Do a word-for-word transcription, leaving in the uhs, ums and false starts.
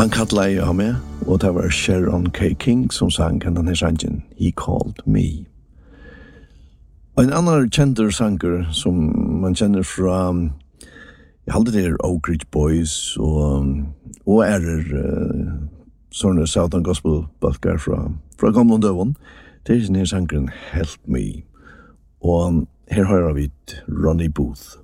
Han kallar jag med, och det var Sharon K. King som sang den här sangen, He Called Me. En annan känner sanger som man känner från, jag hade det är Oak Ridge Boys och, och är uh, sådana Southern Gospel balkar från, från gamla dövon. Det är den här sangren Help Me. Och här har vi Ronnie Booth.